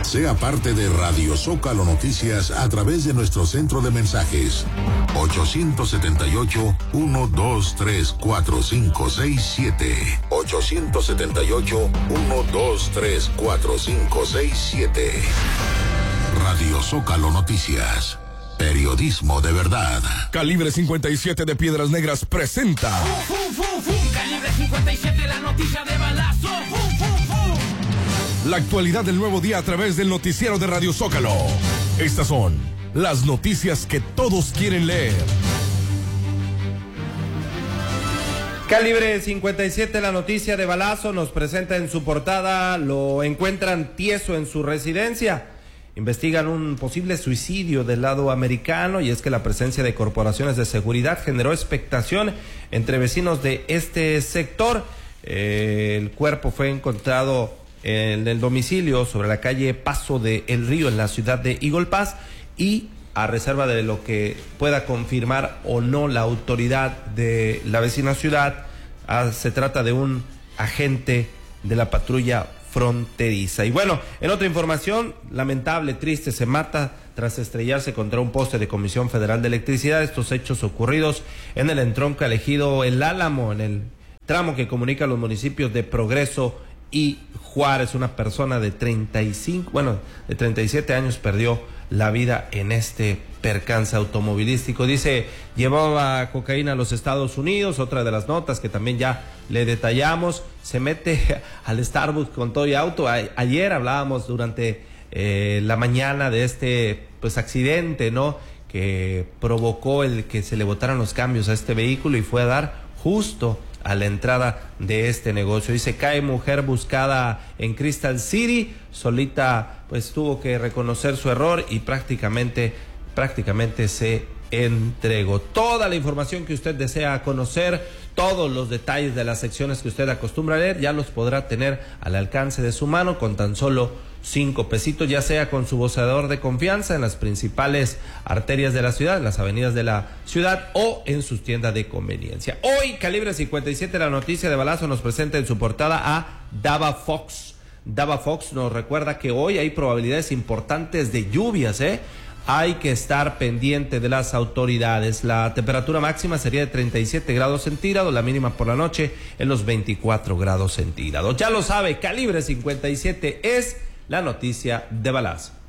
Sea parte de Radio Zócalo Noticias a través de nuestro centro de mensajes 878-123-4567. 878-123-4567. Radio Zócalo Noticias. Periodismo de verdad. Calibre 57 de Piedras Negras presenta. Calibre 57, la noticia de balazo. La actualidad del nuevo día a través del noticiero de Radio Zócalo. Estas son las noticias que todos quieren leer. Calibre 57, la noticia de balazo, nos presenta en su portada: lo encuentran tieso en su residencia. Investigan un posible suicidio del lado americano, y es que la presencia de corporaciones de seguridad generó expectación entre vecinos de este sector. El cuerpo fue encontrado en el domicilio sobre la calle Paso de El Río en la ciudad de Eagle Pass, y a reserva de lo que pueda confirmar o no la autoridad de la vecina ciudad, se trata de un agente de la patrulla fronteriza. Y bueno, en otra información, lamentable, triste, se mata tras estrellarse contra un poste de Comisión Federal de Electricidad. Estos hechos ocurridos en el entronque elegido El Álamo, en el tramo que comunica los municipios de Progreso y Juárez. Una persona de 37 años perdió la vida en este percance automovilístico. Dice, llevaba cocaína a los Estados Unidos. Otra de las notas que también ya le detallamos, se mete al Starbucks con todo y auto. Ayer hablábamos durante la mañana de este accidente, ¿no?, que provocó el que se le botaran los cambios a este vehículo, y fue a dar justo a la entrada de este negocio. Dice, cae mujer buscada en Crystal City, solita tuvo que reconocer su error y prácticamente se entregó. Toda la información que usted desea conocer, todos los detalles de las secciones que usted acostumbra a leer, ya los podrá tener al alcance de su mano con tan solo 5 pesitos, ya sea con su voceador de confianza en las principales arterias de la ciudad, en las avenidas de la ciudad, o en sus tiendas de conveniencia. Hoy, Calibre 57, la noticia de balazo, nos presenta en su portada a Dava Fox. Dava Fox nos recuerda que hoy hay probabilidades importantes de lluvias, Hay que estar pendiente de las autoridades. La temperatura máxima sería de 37 grados centígrados, la mínima por la noche en los 24 grados centígrados. Ya lo sabe, Calibre 57 es la noticia de balazo.